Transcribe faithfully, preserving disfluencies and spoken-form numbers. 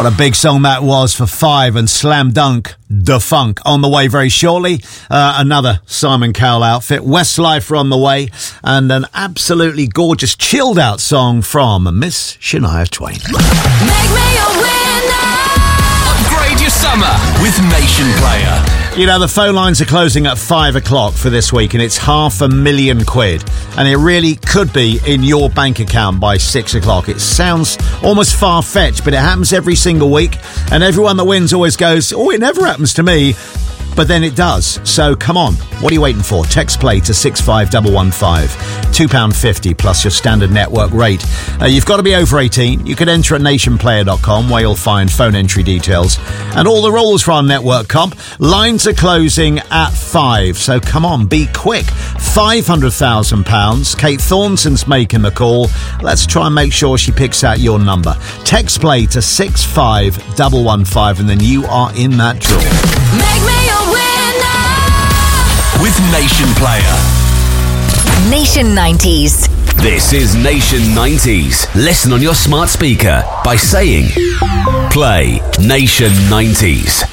What a big song that was for Five and Slam Dunk, Da Funk. On the way very shortly, uh, another Simon Cowell outfit. Westlife are on the way, and an absolutely gorgeous chilled out song from Miss Shania Twain. Make me a winner. Upgrade your summer with Nation Player. You know, the phone lines are closing at five o'clock for this week, and it's half a million quid. And it really could be in your bank account by six o'clock. It sounds almost far-fetched, but it happens every single week. And everyone that wins always goes, oh, it never happens to me. But then it does. So come on. What are you waiting for? Text play to six five one one five. two pounds fifty plus your standard network rate. Uh, you've got to be over eighteen. You can enter at nation player dot com where you'll find phone entry details and all the rules for our network comp. Lines are closing at five. So come on, be quick. five hundred thousand pounds. Kate Thornton's making the call. Let's try and make sure she picks out your number. Text play to six five one one five and then you are in that draw. Make me a winner. With Nation Player. Nation nineties. This is Nation nineties. Listen on your smart speaker by saying, play Nation nineties.